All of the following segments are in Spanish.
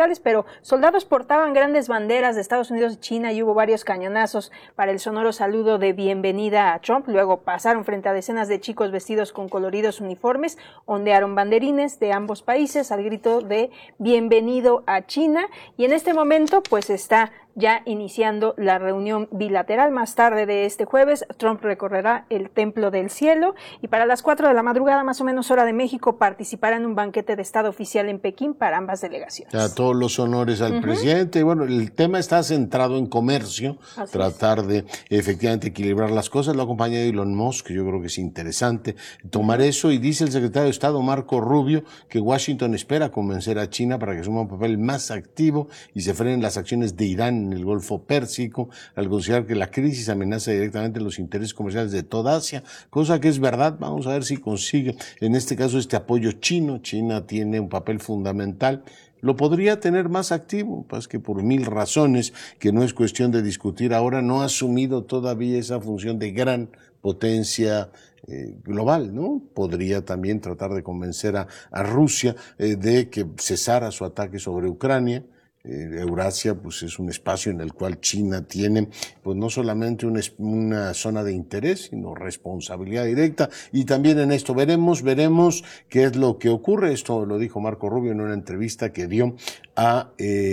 electorales, pero soldados portaban grandes banderas de Estados Unidos y China y hubo varios cañonazos para el sonoro saludo de bienvenida a Trump. Luego pasaron frente a decenas de chicos vestidos con coloridos uniformes, ondearon banderines de ambos países al grito de bienvenido a China, y en este momento pues está ya iniciando la reunión bilateral. Más tarde de este jueves, Trump recorrerá el Templo del Cielo y para las 4 de la madrugada, más o menos hora de México, participará en un banquete de Estado oficial en Pekín para ambas delegaciones. A todos los honores al presidente. Bueno, el tema está centrado en comercio, tratar de efectivamente equilibrar las cosas. Lo ha acompañado Elon Musk, que yo creo que es interesante tomar eso, y dice el secretario de Estado Marco Rubio que Washington espera convencer a China para que asuma un papel más activo y se frenen las acciones de Irán en el Golfo Pérsico, al considerar que la crisis amenaza directamente los intereses comerciales de toda Asia, cosa que es verdad. Vamos a ver si consigue, en este caso, este apoyo chino. China tiene un papel fundamental. Lo podría tener más activo, pues que por mil razones, que no es cuestión de discutir ahora, no ha asumido todavía esa función de gran potencia global, ¿no? Podría también tratar de convencer a Rusia de que cesara su ataque sobre Ucrania. Eurasia pues es un espacio en el cual China tiene pues no solamente una zona de interés, sino responsabilidad directa, y también en esto veremos qué es lo que ocurre. Esto lo dijo Marco Rubio en una entrevista que dio a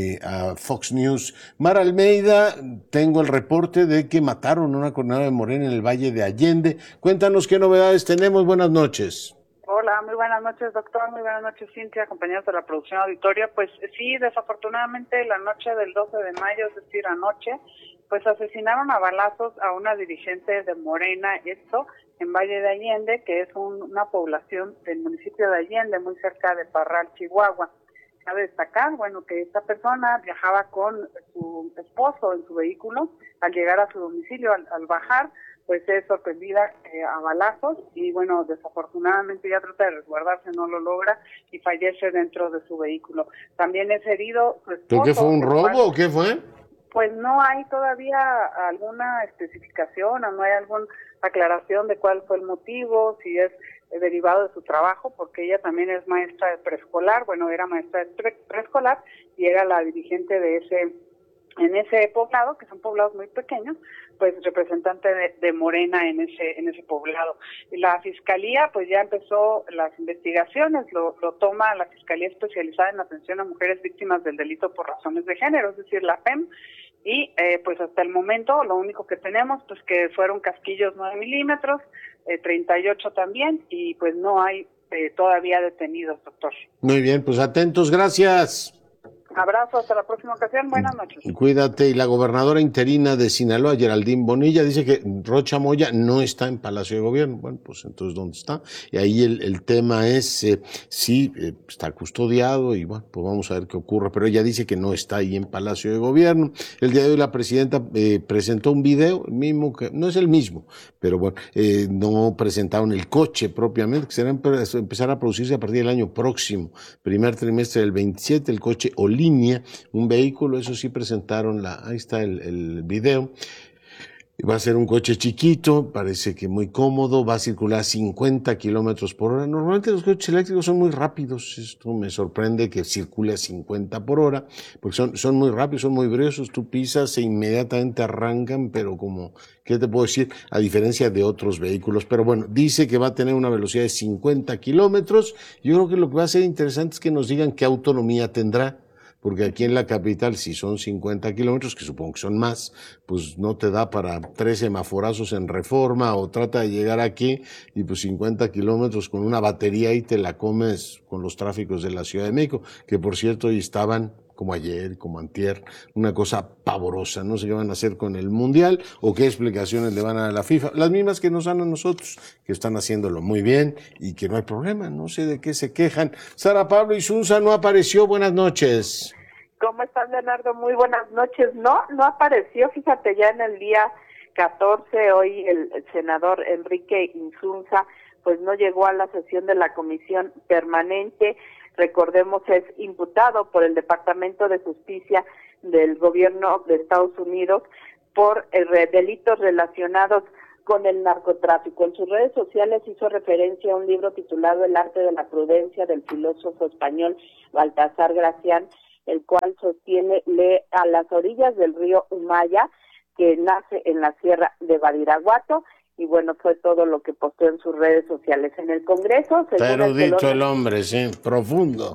Fox News. Mara Almeida, tengo el reporte de que mataron a una coordinadora de Morena en el Valle de Allende. Cuéntanos qué novedades tenemos. Buenas noches. Hola, muy buenas noches, doctor. Muy buenas noches, Cintia, compañeros de la producción auditoria. Pues sí, desafortunadamente la noche del 12 de mayo, es decir, anoche, pues asesinaron a balazos a una dirigente de Morena, esto en Valle de Allende, que es una población del municipio de Allende, muy cerca de Parral, Chihuahua. Cabe destacar, bueno, que esta persona viajaba con su esposo en su vehículo. Al llegar a su domicilio, al bajar, pues es sorprendida a balazos y bueno, desafortunadamente ya trata de resguardarse, no lo logra y fallece dentro de su vehículo. También es herido su esposo. ¿Pero qué fue, un robo o qué fue? Pues no hay todavía alguna especificación o no hay alguna aclaración de cuál fue el motivo, si es derivado de su trabajo, porque ella también es maestra de preescolar, bueno, era maestra de preescolar y era la dirigente de en ese poblado, que son poblados muy pequeños, pues representante de Morena en ese poblado. Y la Fiscalía pues ya empezó las investigaciones, lo toma la Fiscalía Especializada en Atención a Mujeres Víctimas del Delito por Razones de Género, es decir, la FEM, y pues hasta el momento lo único que tenemos pues que fueron casquillos 9 milímetros, 38 también, y pues no hay todavía detenidos, doctor. Muy bien, pues atentos, gracias. Abrazo, hasta la próxima ocasión, buenas noches. Cuídate. Y la gobernadora interina de Sinaloa, Geraldine Bonilla, dice que Rocha Moya no está en Palacio de Gobierno. Bueno, pues entonces, ¿dónde está? Y ahí el tema es, sí, está custodiado y bueno, pues vamos a ver qué ocurre, pero ella dice que no está ahí en Palacio de Gobierno. El día de hoy la presidenta presentó un video, mismo que no es el mismo, pero bueno, no presentaron el coche propiamente, que será empezar a producirse a partir del año próximo, primer trimestre del 27, el coche Línea, un vehículo, eso sí presentaron ahí está el video. Va a ser un coche chiquito, parece que muy cómodo, va a circular a 50 kilómetros por hora. Normalmente los coches eléctricos son muy rápidos, esto me sorprende que circule a 50 por hora, porque son muy rápidos, son muy briosos, tú pisas e inmediatamente arrancan, pero como, ¿qué te puedo decir? A diferencia de otros vehículos, pero bueno, dice que va a tener una velocidad de 50 kilómetros. Yo creo que lo que va a ser interesante es que nos digan qué autonomía tendrá. Porque aquí en la capital, si son 50 kilómetros, que supongo que son más, pues no te da para 3 semaforazos en Reforma, o trata de llegar aquí y pues 50 kilómetros con una batería y te la comes con los tráficos de la Ciudad de México, que por cierto hoy estaban como ayer, como antier, una cosa pavorosa. No sé qué van a hacer con el Mundial o qué explicaciones le van a dar a la FIFA, las mismas que nos dan a nosotros, que están haciéndolo muy bien y que no hay problema, no sé de qué se quejan. Sara Pablo Insunza no apareció, buenas noches. ¿Cómo estás, Leonardo? Muy buenas noches. No apareció, fíjate, ya en el día 14, hoy el senador Enrique Insunza, pues no llegó a la sesión de la comisión permanente. Recordemos, es imputado por el Departamento de Justicia del Gobierno de Estados Unidos por delitos relacionados con el narcotráfico. En sus redes sociales hizo referencia a un libro titulado El arte de la prudencia del filósofo español Baltasar Gracián, el cual sostiene a las orillas del río Humaya, que nace en la sierra de Badiraguato, y bueno, fue todo lo que posteó en sus redes sociales. En el Congreso, Está erudito el hombre, sí, profundo.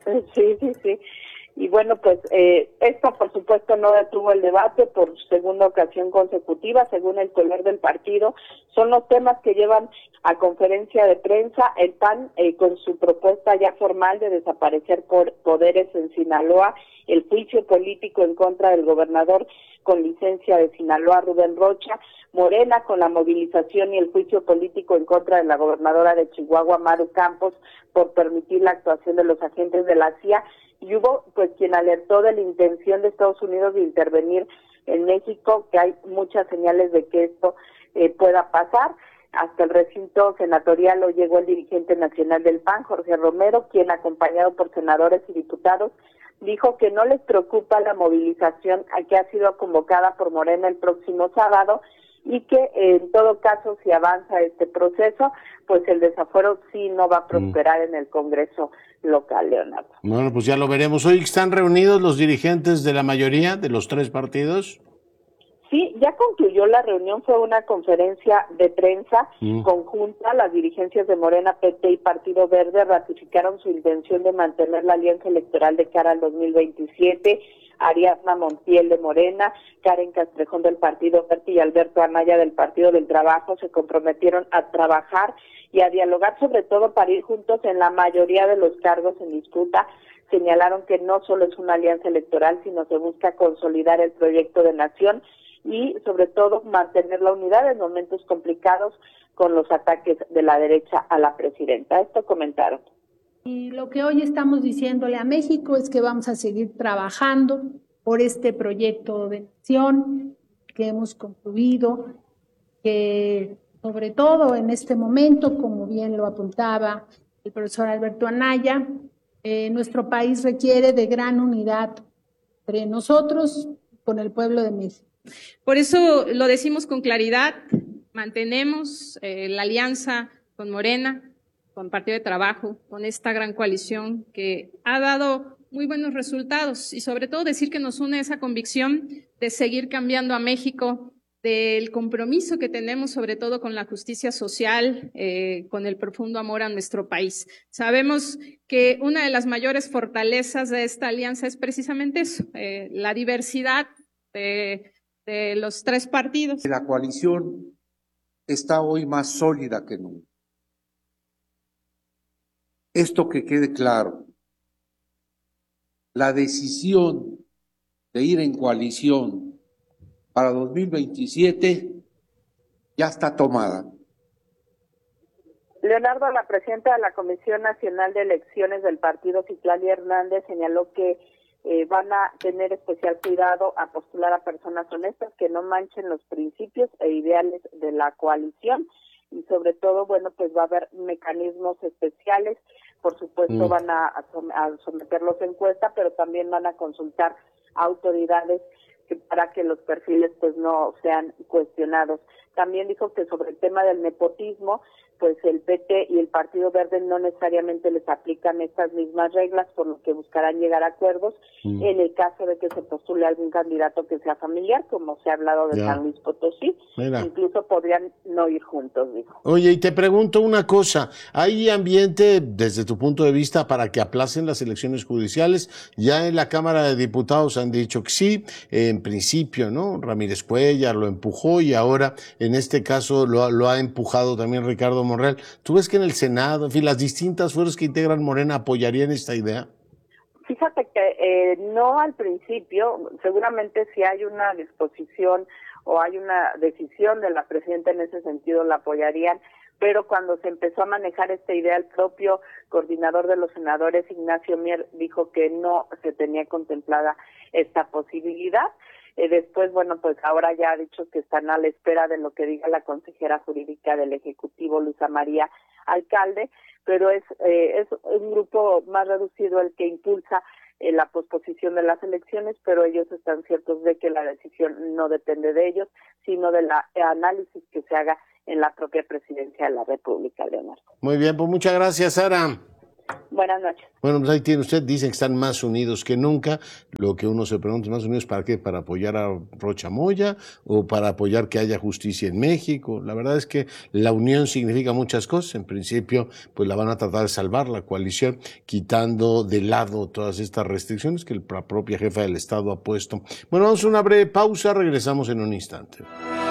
Sí. Y bueno, pues esto por supuesto no detuvo el debate por segunda ocasión consecutiva, según el color del partido. Son los temas que llevan a conferencia de prensa el PAN con su propuesta ya formal de desaparecer por poderes en Sinaloa, el juicio político en contra del gobernador con licencia de Sinaloa, Rubén Rocha, Morena con la movilización y el juicio político en contra de la gobernadora de Chihuahua, Maru Campos, por permitir la actuación de los agentes de la CIA, y hubo pues quien alertó de la intención de Estados Unidos de intervenir en México, que hay muchas señales de que esto pueda pasar. Hasta el recinto senatorial lo llegó el dirigente nacional del PAN, Jorge Romero, quien acompañado por senadores y diputados dijo que no les preocupa la movilización a que ha sido convocada por Morena el próximo sábado, y que en todo caso, si avanza este proceso, pues el desafuero sí no va a prosperar en el Congreso local, Leonardo. Bueno, pues ya lo veremos. Hoy están reunidos los dirigentes de la mayoría de los tres partidos. Sí, ya concluyó la reunión, fue una conferencia de prensa conjunta. Las dirigencias de Morena, PT y Partido Verde ratificaron su intención de mantener la alianza electoral de cara al 2027. Ariadna Montiel de Morena, Karen Castrejón del Partido Verde y Alberto Anaya del Partido del Trabajo se comprometieron a trabajar y a dialogar, sobre todo para ir juntos en la mayoría de los cargos en disputa. Señalaron que no solo es una alianza electoral, sino se busca consolidar el proyecto de nación y sobre todo mantener la unidad en momentos complicados con los ataques de la derecha a la presidenta. Esto comentaron. Y lo que hoy estamos diciéndole a México es que vamos a seguir trabajando por este proyecto de nación que hemos concluido, que sobre todo en este momento, como bien lo apuntaba el profesor Alberto Anaya, nuestro país requiere de gran unidad entre nosotros con el pueblo de México. Por eso lo decimos con claridad, mantenemos la alianza con Morena, con Partido de Trabajo, con esta gran coalición que ha dado muy buenos resultados y sobre todo decir que nos une esa convicción de seguir cambiando a México, del compromiso que tenemos sobre todo con la justicia social, con el profundo amor a nuestro país. Sabemos que una de las mayores fortalezas de esta alianza es precisamente eso, la diversidad de los tres partidos. La coalición está hoy más sólida que nunca. Esto que quede claro, la decisión de ir en coalición para 2027 ya está tomada. Leonardo, la presidenta de la Comisión Nacional de Elecciones del partido, Citlali Hernández, señaló que van a tener especial cuidado a postular a personas honestas que no manchen los principios e ideales de la coalición y sobre todo, bueno, pues va a haber mecanismos especiales. Por supuesto van a someterlos a encuesta, pero también van a consultar a autoridades para que los perfiles pues no sean cuestionados. También dijo que sobre el tema del nepotismo, pues el PT y el Partido Verde no necesariamente les aplican estas mismas reglas, por lo que buscarán llegar a acuerdos en el caso de que se postule algún candidato que sea familiar, como se ha hablado de San Luis Potosí. Mira. Incluso podrían no ir juntos, dijo. Oye, y te pregunto una cosa, ¿hay ambiente desde tu punto de vista para que aplacen las elecciones judiciales? Ya en la Cámara de Diputados han dicho que sí, en principio, ¿no? Ramírez Cuellar lo empujó y ahora en este caso lo ha empujado también Ricardo Monreal. ¿Tú ves que en el Senado, en fin, las distintas fuerzas que integran Morena apoyarían esta idea? Fíjate que no al principio, seguramente si hay una disposición o hay una decisión de la presidenta en ese sentido la apoyarían, pero cuando se empezó a manejar esta idea, el propio coordinador de los senadores, Ignacio Mier, dijo que no se tenía contemplada esta posibilidad. Después, bueno, pues ahora ya ha dicho que están a la espera de lo que diga la consejera jurídica del Ejecutivo, Luisa María Alcalde, pero es un grupo más reducido el que impulsa la posposición de las elecciones, pero ellos están ciertos de que la decisión no depende de ellos, sino del análisis que se haga en la propia presidencia de la República, Leonardo. Muy bien, pues muchas gracias, Sara. Buenas noches. Bueno, pues ahí tiene usted, dicen que están más unidos que nunca. Lo que uno se pregunta, ¿más unidos para qué? ¿Para apoyar a Rocha Moya o para apoyar que haya justicia en México? La verdad es que la unión significa muchas cosas. En principio, pues la van a tratar de salvar la coalición, quitando de lado todas estas restricciones que la propia jefa del Estado ha puesto. Bueno, vamos a una breve pausa, regresamos en un instante.